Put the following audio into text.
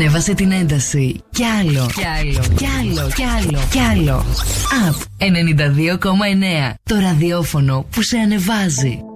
Ανέβασε την ένταση. Κι άλλο. Κι άλλο. Κι άλλο. Κι άλλο. Κι άλλο. Up 92,9. Το ραδιόφωνο που σε ανεβάζει.